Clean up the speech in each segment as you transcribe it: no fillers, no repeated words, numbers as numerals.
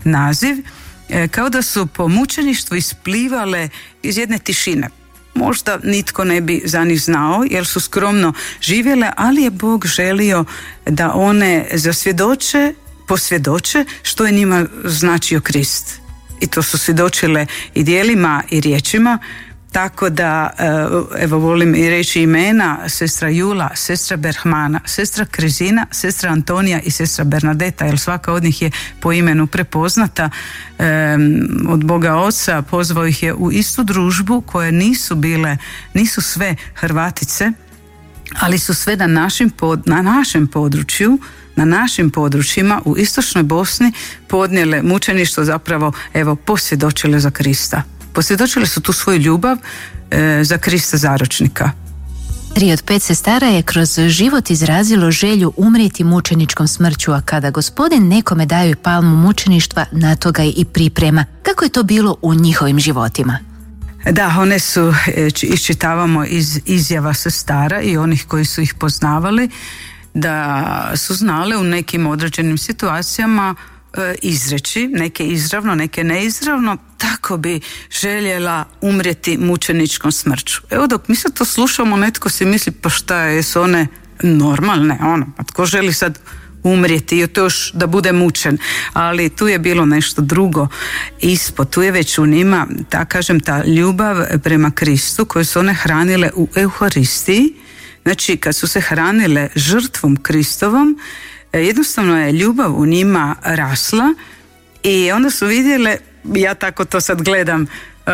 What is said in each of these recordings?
naziv, kao da su po mučeništvu isplivale iz jedne tišine. Možda nitko ne bi za njih znao jer su skromno živjele, ali je Bog želio da one posvjedoče što je njima značio Krist. I to su svjedočile i djelima i riječima, tako da evo volim i reći imena: sestra Jula, sestra Berhmana, sestra Krizina, sestra Antonija i sestra Bernadeta, jer svaka od njih je po imenu prepoznata od Boga Oca. Pozvao ih je u istu družbu koje nisu sve Hrvatice, ali su sve na našem području, na našim područjima u istočnoj Bosni podnijele mučeništvo, zapravo evo posvjedočile za Krista. Posvjedočile su tu svoju ljubav za Krista zaročnika. 3 od 5 sestara je kroz život izrazilo želju umrijeti mučeničkom smrću, a kada Gospodin nekome daje palmu mučeništva, na to ga i priprema. Kako je to bilo u njihovim životima? Da, one su, iščitavamo iz izjava sestara i onih koji su ih poznavali, da su znale u nekim određenim situacijama izreći, neke izravno, neke neizravno, tako bi željela umrijeti mučeničkom smrću. Evo dok mi sad to slušamo, netko si misli, pa šta je, su one normalne, pa tko želi sad umrijeti i to još da bude mučen, ali tu je bilo nešto drugo ispod, tu je već u njima ta ljubav prema Kristu koju su one hranile u Euharistiji. Znači kad su se hranile žrtvom Kristovom, jednostavno je ljubav u njima rasla i onda su vidjele, ja tako to sad gledam,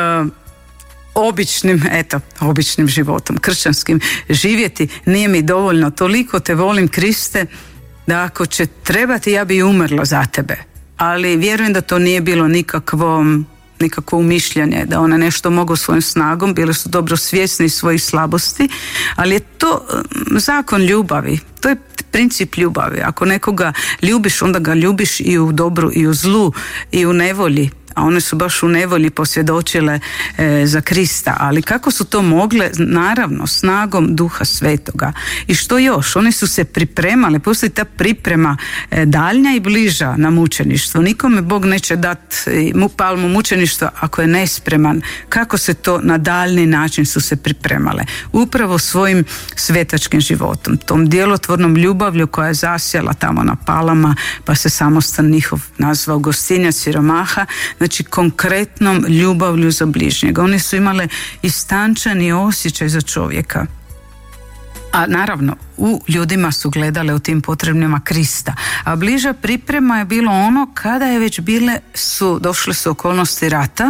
običnim životom, kršćanskim živjeti nije mi dovoljno, toliko te volim Kriste da ako će trebati ja bi umrla za tebe. Ali vjerujem da to nije bilo nikakvo umišljanje, da one nešto mogu svojom snagom, bile su dobro svjesni svojih slabosti, ali je to zakon ljubavi, to je princip ljubavi. Ako nekoga ljubiš, onda ga ljubiš i u dobru i u zlu i u nevolji, a one su baš u nevolji posvjedočile za Krista. Ali kako su to mogle? Naravno, snagom Duha Svetoga. I što još? One su se pripremale, postoji ta priprema daljnja i bliža na mučeništvo. Nikome Bog neće dati palmu mučeništva ako je nespreman. Kako se to na daljni način su se pripremale? Upravo svojim svetačkim životom, tom djelotvornom ljubavlju koja je zasjela tamo na Palama, pa se samostan njihov nazvao Gostinjac siromaha. Znači konkretnom ljubavlju za bližnjega. One su imale istančani osjećaj za čovjeka. A naravno, u ljudima su gledale u tim potrebnima Krista. A bliža priprema je bilo ono kada je već došle su okolnosti rata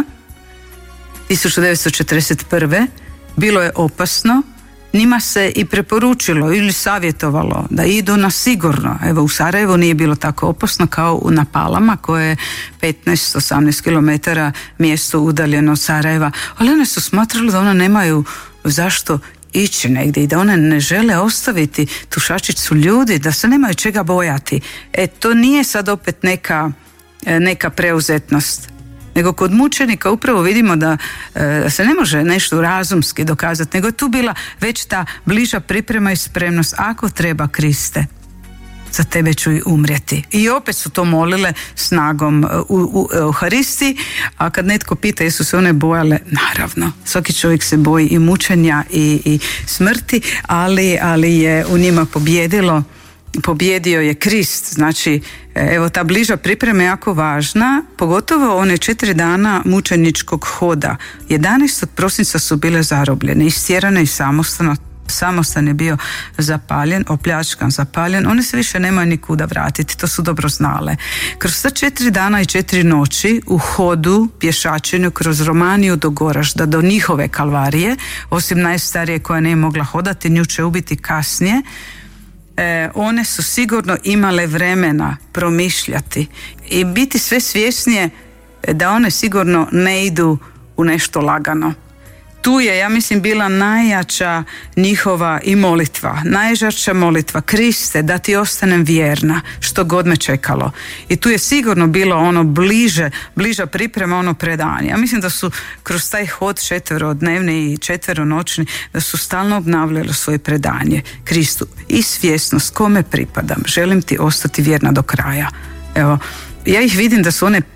1941. Bilo je opasno. Njima se i preporučilo ili savjetovalo da idu na sigurno. Evo u Sarajevu nije bilo tako opasno kao na Palama koje je 15-18 km mjesto udaljeno od Sarajeva, ali one su smatrali da one nemaju zašto ići negdje i da one ne žele ostaviti tu šačicu ljudi, da se nemaju čega bojati. To nije sad opet neka preuzetnost, nego kod mučenika upravo vidimo da se ne može nešto razumski dokazati, nego je tu bila već ta bliža priprema i spremnost. Ako treba Kriste, za tebe ću i umrijeti. I opet su to molile snagom u Euharistiji, a kad netko pita jesu se one bojale, naravno, svaki čovjek se boji i mučenja i smrti, ali je u njima pobjedio je Krist. Znači, evo ta bliža priprema je jako važna, pogotovo one 4 dana mučeničkog hoda. 11. prosinca su bile zarobljene, istjerane iz samostana. Samostan je bio zapaljen, opljačkan, zapaljen. One se više nemaju nikuda vratiti, to su dobro znale. Kroz ta 4 dana i 4 noći u hodu, pješačenju kroz Romaniju do Goražda, do njihove Kalvarije, osim najstarije koja nije mogla hodati, nju će ubiti kasnije, one su sigurno imale vremena promišljati i biti sve svjesnije da one sigurno ne idu u nešto lagano. Tu je, ja mislim, bila najjača njihova i molitva, najžarča molitva: Kriste, da ti ostanem vjerna, što god me čekalo. I tu je sigurno bilo ono bliža priprema, ono predanje. Ja mislim da su kroz taj hod 4-dnevni i 4-noćni, da su stalno obnavljali svoje predanje Kristu i svjesnost: kome pripadam, želim ti ostati vjerna do kraja. Evo, ja ih vidim da su one